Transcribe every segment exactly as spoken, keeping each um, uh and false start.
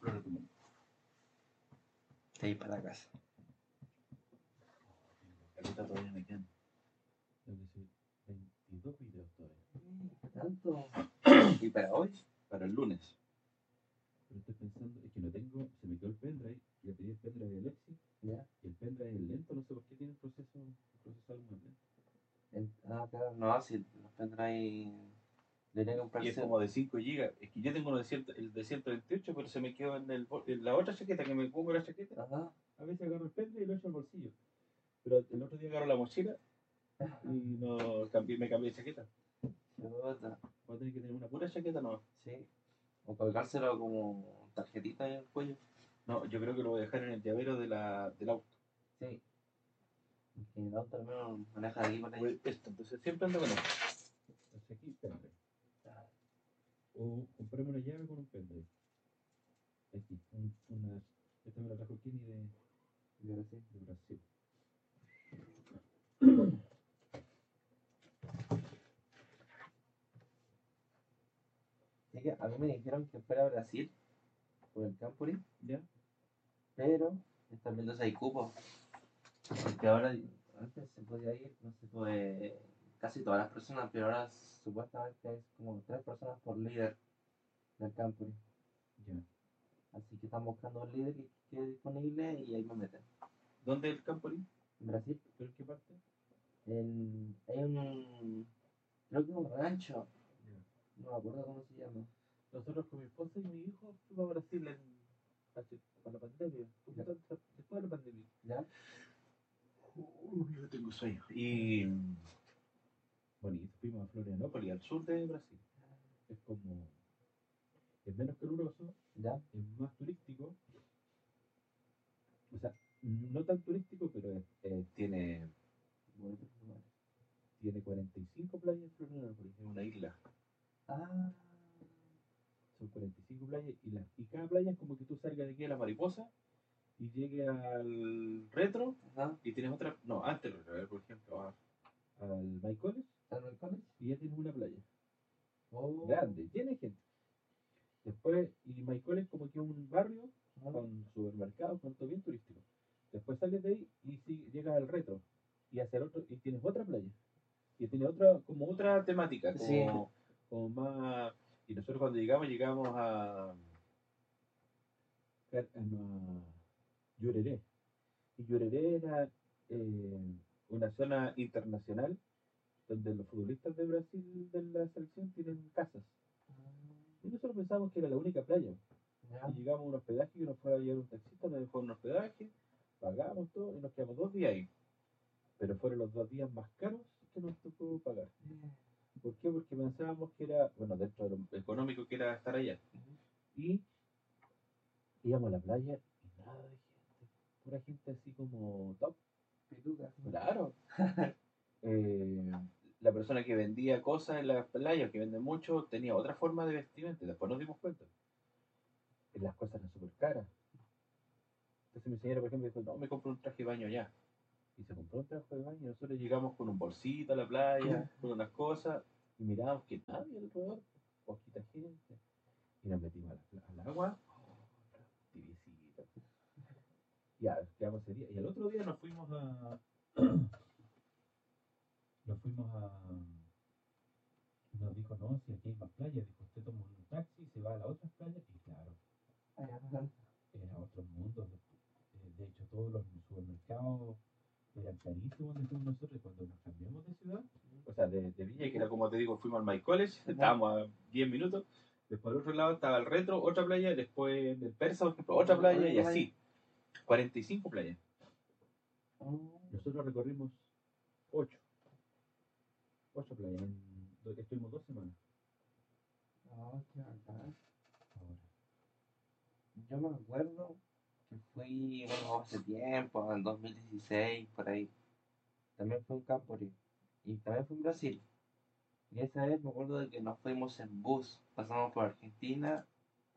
lo recomiendo. De ahí para la casa. Ahorita todavía me quedan. Tengo que subir veintidós videos todavía. ¿Tanto? ¿Y para hoy? Para el lunes. Pero estoy pensando, es que no tengo, se me quedó el pendrive, le pedí el pendrive de Alexi, ¿Ya? y el pendrive es lento, no sé por qué tiene el proceso, el proceso algo más lento. En- ah, claro, no, si los pendrive le tienen que Y es comprarse. como de cinco gigas. Es que yo tengo uno de ciento, el de ciento veintiocho, pero se me quedó en, el, bol- en la otra chaqueta, que me pongo la chaqueta. Ajá. A veces agarro el pendrive y lo echo al bolsillo. Pero el otro día agarro la mochila y no cambié, me cambié de chaqueta. Chuta. Voy a tener que tener una pura chaqueta, no. Sí. O colgárselo como tarjetita en el cuello. No, yo creo que lo voy a dejar en el llavero de la, del auto. Sí. Que el auto al menos maneja de aquí para allá. Pues esto, entonces siempre ando con esto. Entonces aquí, pendrive. O comprarme una llave con un pendrive. Aquí, un, una. Esta me la trajo Kenny de, De Brasil. de Brasil. Sí, que a mí me dijeron que fuera a Brasil por el Campuri, ¿Ya? pero están viendo si hay cupos. Porque ahora, antes se podía ir, no se puede, casi todas las personas, pero ahora supuestamente es como tres personas por líder del Campuri. Ya. Así que están buscando un líder que quede disponible y ahí me meten. ¿Dónde es el Campoli? En Brasil, ¿Pero en qué parte? en, hay un, creo que un rancho, Ya. no me acuerdo cómo se llama. Nosotros con mi esposa y mi hijo fuimos a Brasil en, hace- para la pandemia, poquito antes- después de la pandemia. ¿Ya? Uh, yo tengo sueño. Y bueno, y fuimos a Florianópolis, al sur de Brasil. Es como, es menos caluroso, ¿Ya? es más turístico. O sea, no tan turístico, pero es- eh, tiene, Bonitos lugares. tiene cuarenta y cinco playas en Florianópolis, es una isla. Ah, Son cuarenta y cinco playas y, la, y cada playa es como que tú salgas de aquí a la mariposa y llegues al retro ajá. y tienes otra, no, antes del retro, a ver, por ejemplo, a- al Maicones ¿San College? y ya tienes una playa Oh. grande, llena de gente. Después, y Maicones como que es un barrio Ajá. con supermercados, con todo bien turístico. Después sales de ahí y si, llegas al retro y hacia el otro y tienes otra playa y tiene otra, como otra temática, como, Sí. como más. Y nosotros cuando llegamos, llegamos a, a, a Lloreré. Y Lloreré era eh, una zona internacional donde los futbolistas de Brasil de la selección tienen casas. Y nosotros pensamos que era la única playa. ¿Ya? Y llegamos a un hospedaje que nos fue a llevar un taxista, nos dejó en un hospedaje, pagamos todo y nos quedamos dos días ahí. Pero fueron los dos días más caros que nos tocó pagar. ¿Por qué? Porque pensábamos que era, bueno, dentro de lo económico que era estar allá. Y íbamos a la playa y nada de gente. Pura gente así como top. Pituca. Claro. eh, la persona que vendía cosas en la playa, que vende mucho, tenía otra forma de vestimenta. Después nos dimos cuenta. Y las cosas eran súper caras. Entonces mi señora, por ejemplo, dijo, no, me compro un traje de baño allá. Y se compró un traje de baño y nosotros llegamos con un bolsito a la playa, con unas cosas, y mirábamos que nadie alrededor, poquita gente. Y nos metimos a la- al agua, oh, tibiecita. Ya, quedamos ese día. Y el otro día nos fuimos a... nos fuimos a... Nos dijo, no, si aquí hay más playas. Dijo, usted toma un taxi, se va a las otras playas. Y claro, era otro mundo. Eh, De hecho, todos los supermercados eran carísimos donde fuimos nosotros. Y cuando nos cambiamos de ciudad, o sea, de, de Villa, que era como te digo, fuimos al My College, estábamos a diez minutos. Después al otro lado estaba el Retro, otra playa. Después en el Persa, por ejemplo, otra playa. Y así, cuarenta y cinco playas. Nosotros recorrimos ocho. ocho playas. En, do- estuvimos dos semanas. Oh, qué bacán. Ahora. Yo me acuerdo que fui, bueno, hace tiempo, en dos mil dieciséis, por ahí. También fui a un Campori. Y también fui a Brasil. Y esa vez me acuerdo de que nos fuimos en bus. Pasamos por Argentina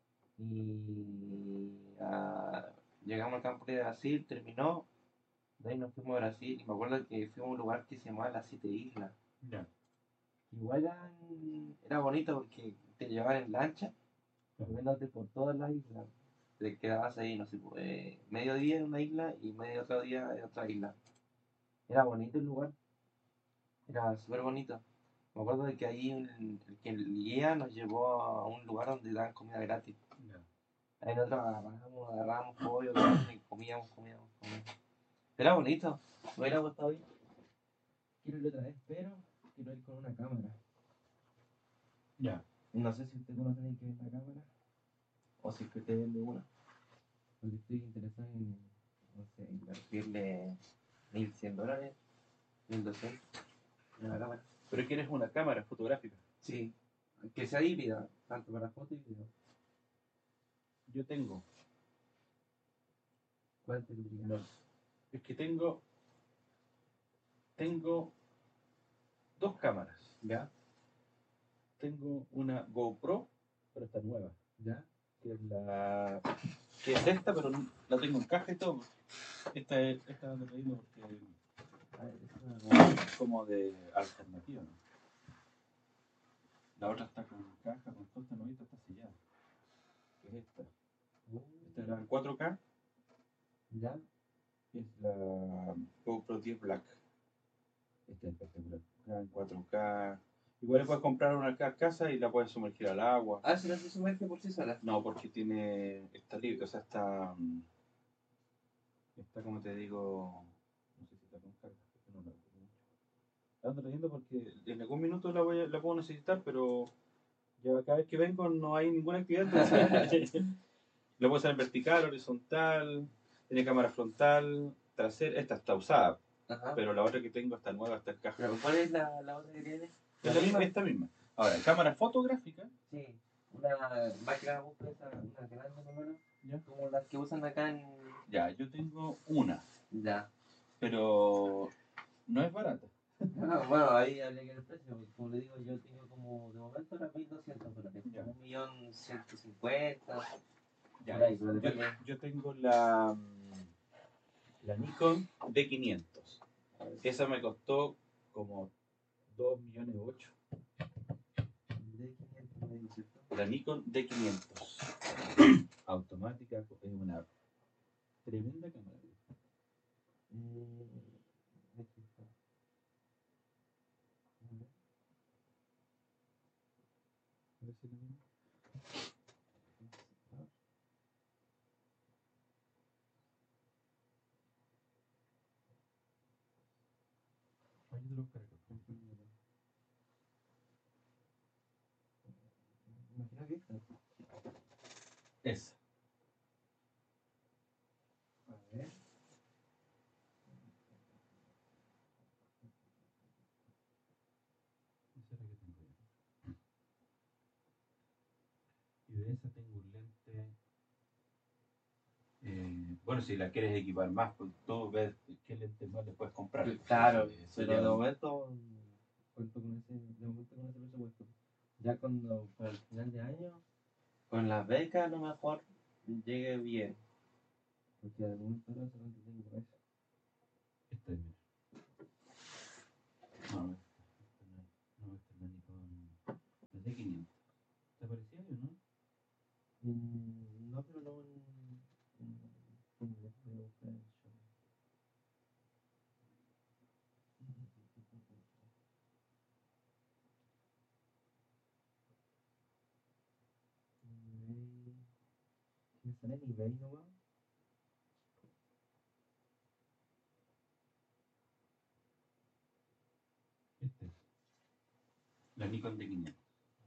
y ah, llegamos al Campori de Brasil, terminó. De ahí nos fuimos a Brasil y me acuerdo que fuimos a un lugar que se llamaba Las Siete Islas. Ya. Igual era, era bonito porque te llevaban en lancha, moviéndote por todas las islas. te quedabas ahí, no sé, pues, eh, medio día en una isla y medio otro día en otra isla. Era bonito el lugar, era súper bonito. Me acuerdo de que ahí el, el que el guía nos llevó a un lugar donde daban comida gratis. Ya. Ahí nosotros agarrábamos, agarrábamos pollo, carne y comíamos, comíamos, comíamos. Era bonito, me hubiera gustado ir. Quiero ir otra vez, pero quiero ir con una cámara. Ya. No sé si usted conoce a alguien que venda cámara o si es que usted vende una. Porque estoy interesado en, no sé, invertirle mil cien dólares, mil doscientos en una cámara. Pero quieres una cámara fotográfica. Sí, que sea híbrida, tanto para foto y video. Yo tengo. ¿Cuál tendría? No. Es que tengo. Tengo dos cámaras. ¿Ya? Tengo una GoPro, pero está nueva. ¿Ya? Que es la. Que es esta, pero no- la tengo en caja y todo. Esta es. Esta la he traído porque. A ver, es una Es como de alternativa, ¿no? La otra está con caja, con todo, esta novita está sellada. Que es esta. Esta era en cuatro K, ¿Ya? que es la GoPro diez Black. Esta es espectacular. Graba en cuatro K. Igual le puedes comprar una acá a casa y la puedes sumergir al agua. Ah, se la se sumerge por sí sola. No, porque tiene. Está libre, o sea, está. mm, Está, como te digo. No sé si está con carga, porque no la uso mucho. La ando trayendo porque en algún minuto la, voy a- la puedo necesitar, pero ya cada vez que vengo no hay ninguna actividad. Entonces, la puedo usar en vertical, horizontal, tiene cámara frontal, trasera. Esta está usada, Ajá. pero la otra que tengo está nueva, está en caja. Pero ¿cuál es la, la otra que tiene? Es la misma, esta misma. Ahora, cámara fotográfica. Sí, una máquina busca esa, una grande más o menos, Ya. como las que usan acá en... Ya, yo tengo una, Ya. pero no es barata. Ah, bueno, ahí habría que ver el precio, porque como le digo, yo tengo como, de momento era mil doscientos dólares, Ya. un millón ciento cincuenta, Ya, por ahí, pero yo, depende. yo tengo la, mm, la Nikon D quinientos. Esa me costó como dos millones ocho. De quinientos me dice, ¿cierto? La Nikon D quinientos. Automática, es una tremenda cámara. Mm, aquí está. A ver. A ver si la misma. Ay, yo te lo buscaré, por favor. Imagino que esta. Esa. A ver. Esa es la que tengo yo. Y de esa tengo un lente. Eh, bueno, si la quieres equipar más, pues tú ves qué lente más le puedes comprar. Claro, Eso- eso pero ya de un- momento cuento con ese, de momento con ese presupuesto. Ya cuando para el final de año, con las becas a lo mejor llegue bien. Porque de momento no solamente tengo eso. Esta es, mira. No, esta, esta no es. No, esta es la Nikon. La D quinientos. ¿Te parecía o no? Mm, no, pero no en, en, en, voy a buscar en show. eBay. ¿Me sale en eBay nomás? Esta es. La Nikon D quinientos.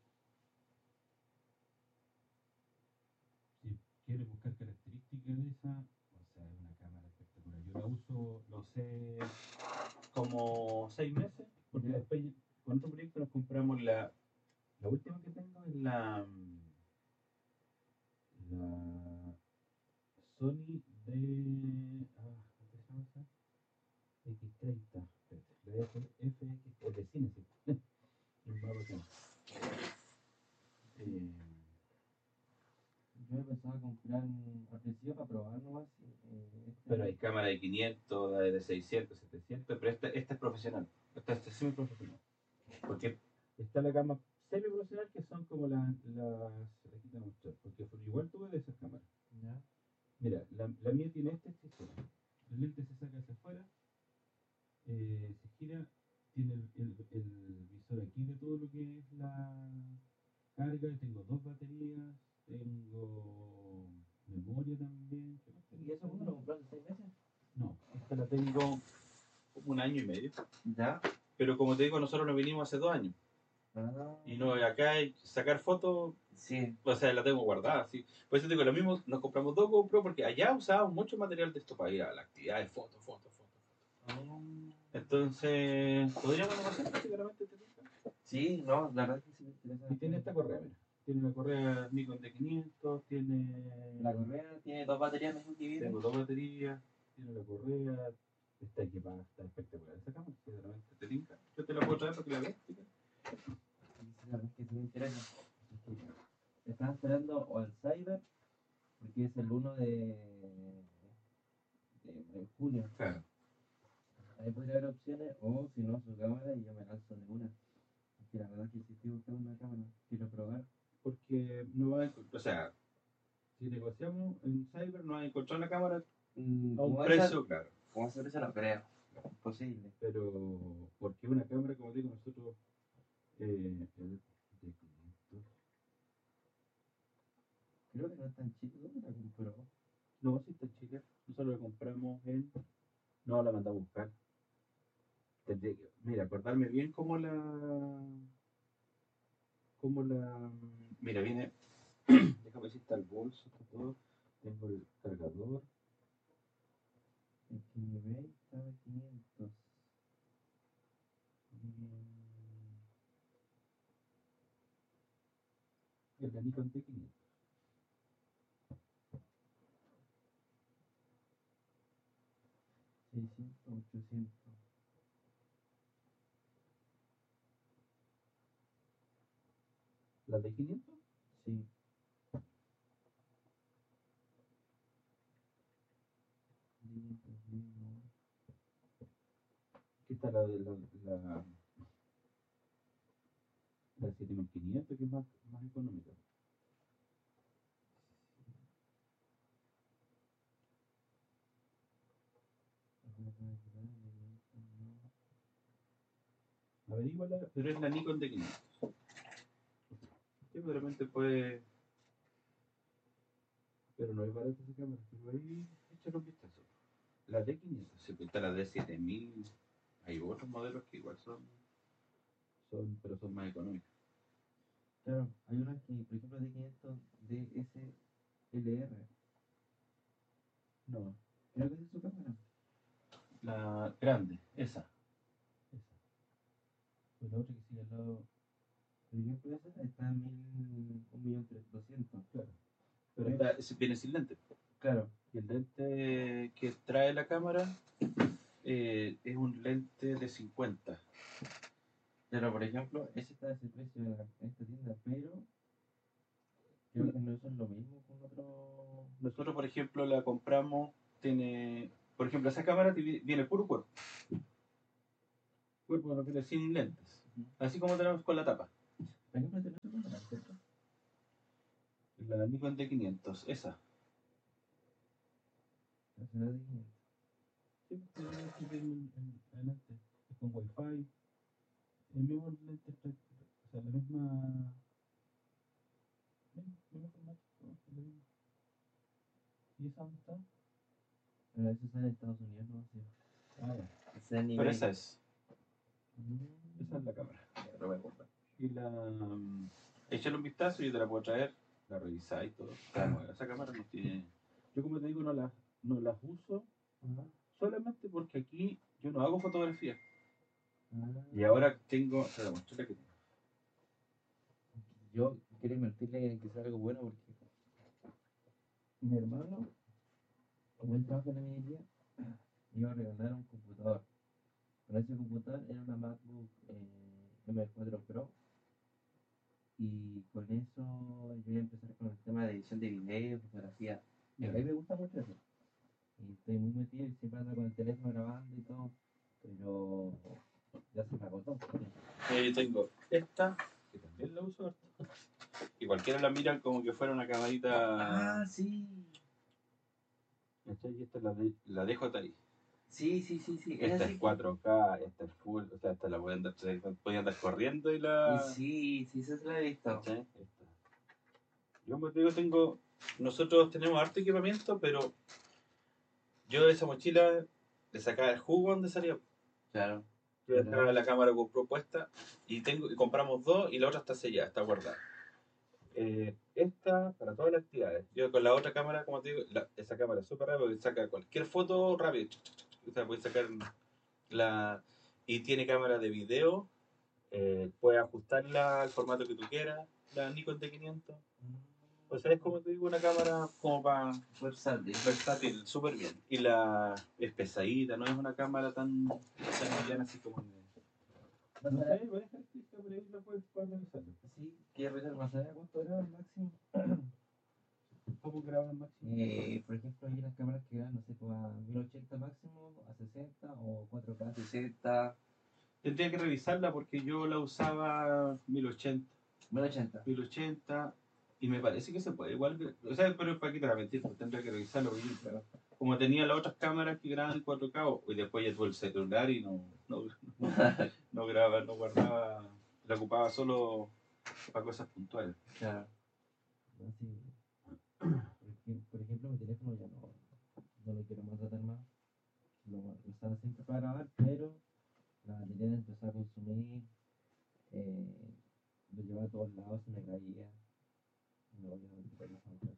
Si quieres buscar características de esa, o sea, es una cámara espectacular. Yo la uso, lo usé como seis meses, porque Ya. después con otro proyecto nos compramos la, la última que tengo es la, la Sony de, ah, ¿cómo se llama esa? X treinta, espérate, la F X, es de cine, sí. Un mapa acá. Eh, Yo he pensado en comprar un- al principio para probar nomás. eh, este- pero hay cámara de quinientos, hay de seiscientos, setecientos, pero esta, esta es profesional. Esta, esta es semi profesional. Porque está la gama semi-profesional que son como las... las aquí te voy a mostrar, porque fue- igual tuve de esas cámaras. ¿Ya? Mira, la, la mía tiene este sistema. El lente se saca hacia afuera, eh, se gira, tiene el, el, el visor aquí de todo lo que es la carga, tengo dos baterías, tengo memoria también. ¿Qué más tengo? ¿Y eso cuándo lo compraste? ¿Seis meses? No, esta la tengo como un año y medio. ¿Ya? Pero como te digo, nosotros nos vinimos hace dos años. Ah, Y no, acá hay sacar fotos, sí. o sea, la tengo guardada, sí. Por eso te digo, lo mismo, nos compramos dos GoPro porque allá usábamos mucho material de esto para ir a la actividad de fotos, fotos, fotos. Ah, Entonces, ¿podríamos hacer prácticamente este tema? sí, no, la verdad es que sí me interesa. Y tiene esta correa, mira. Tiene la correa Nikon D quinientos, tiene... La correa tiene dos baterías mejor que viene. Tengo dos baterías, tiene la correa, está equipada, está espectacular esa cámara, si de repente te tinca. Yo te la puedo traer para que la veas. ¿Sí? La verdad es que sí me interesa. Estaba esperando o al Cyber, porque es el uno de, de, de junio. Claro. Ahí podría haber opciones, o si no, su cámara y yo me lanzo de una. Porque la verdad es que sí estoy buscando una cámara, quiero probar. Porque no va a, O sea, si negociamos en Cyber no va a encontrar una cámara Mm, a un como precio, esa, claro. como esa empresa no creo. Imposible. pero porque una cámara, como digo, nosotros eh, el de quinientos, Creo que no es tan chido. ¿Dónde la compró? no, si está en Chile, nosotros la compramos en, no, la mandamos a buscar. Tendría que- mira, acordarme bien cómo la, cómo la, Mira, viene, déjame ver si está el bolso, está todo. tengo el cargador, El que me ve estaba en quinientos. y el Nikon D quinientos. seiscientos, ochocientos. ¿La de quinientos? Sí. quinientos, mil, Aquí está la de la, la, la siete mil quinientos, que es más, más económica. Averíguala, Pero es la Nikon D quinientos. Que de repente puede. pero no es barata esa cámara, pero ahí Échale un vistazo. La D quinientos, se pinta la D siete mil. Hay otros modelos que igual son, son, pero son son más económicos. Claro, hay unas que, por ejemplo, de quinientos D S L R. no, Creo que esa es su cámara. La grande, esa. esa. Pues la otra que sigue al lado, Por ejemplo, esa está en mil, un millón tres- doscientos. claro. Pero Pero esta, ese viene sin lente. Claro. Y el lente que trae la cámara eh, es un lente de cincuenta. Pero, por ejemplo, ese está a ese precio en, la- en esta tienda, pero creo que no eso es lo mismo con otro. Nosotros, por ejemplo, la compramos, tiene, por ejemplo, esa cámara tiene- viene puro cuerpo. Cuerpo me refiero sin lentes. Así como tenemos con la tapa. Por ejemplo, este no es su cámara, ¿cierto? La Nikon D quinientos, esa. La ciudad de quinientos. sí, porque aquí viene en- en- adelante, es con wifi, el mismo lente, está- o sea, la misma, mismo, mismo formato, ¿no? Es lo mismo. ¿Y esa dónde está? Pero eso sale en Estados Unidos, no sé. Ah, ya. Ese es el nivel. Pero esa es. Mm. Esa es la cámara. Ya, la voy a comprar. Y la. mm, Échale un vistazo y yo te la puedo traer. La revisáis y todo. Está nueva. Esa cámara no tiene. Yo, como te digo, no las no las uso Ajá. solamente porque aquí yo no hago fotografía. Ah. Y ahora tengo. Te la mostré la que tengo. Yo quiero invertirle en que sea algo bueno porque mi hermano, como él trabaja en la minería, me iba a regalar un computador. Pero ese computador era una MacBook eh, M cuatro Pro. Y con eso yo voy a empezar con el tema de edición de video, fotografía. Y a mí me gusta mucho eso. Y estoy muy metido y siempre ando con el teléfono grabando y todo. Pero ya se me agotó. Eh, tengo esta, que también la uso harto. Y cualquiera la mira como que fuera una camarita. Ah, sí. ¿Cachai? Y esta es la de, la D J I. Sí, sí, sí, sí. Esta así es cuatro K, esta es full, o sea, esta la pueden andar, podía andar corriendo y la. Sí, sí, eso se lo he visto. ¿Cachai? Esta. Yo como te digo, tengo. Nosotros tenemos harto equipamiento, pero yo de esa mochila le sacaba el jugo donde salía. Claro. Yo dejaba la cámara con propuesta y tengo y compramos dos y la otra está sellada, está guardada. Eh, esta para todas las actividades. Yo con la otra cámara, como te digo, la- esa cámara es súper rápida porque saca cualquier foto rápido. O sea, puedes sacar la. Y tiene cámara de video, eh, puedes ajustarla al formato que tú quieras, la Nikon D quinientos. O sea, es como te digo, una cámara como para Versátil. versátil, súper bien. Y la es pesadita, no es una cámara tan, tan liviana así como. No sé, voy a dejar esta por ahí, la puedes para revisarlo. Sí, quiero ver más allá cuánto graba el máximo. ¿Cómo grabar máximo? Eh, por ejemplo, hay unas cámaras que graban, no sé, pues, a mil ochenta máximo, a sesenta o cuatro K sesenta. Tendría que revisarla porque yo la usaba mil ochenta. mil ochenta. mil ochenta y me parece que se puede igual, o sea, pero para qué te la mentir, pues tendría que revisarlo bien, pero como tenía las otras cámaras que graban en cuatro K y después ya tuve el celular y no, no, no, no grababa, no guardaba, la ocupaba solo para cosas puntuales. Claro. No, sí. Por ej- por ejemplo, mi teléfono ya no, no lo quiero maltratar más. Lo, lo usaba siempre para grabar, pero la batería empezó a consumir. Eh, lo llevaba a todos lados, se me caía. No, yo no quiero más maltratar.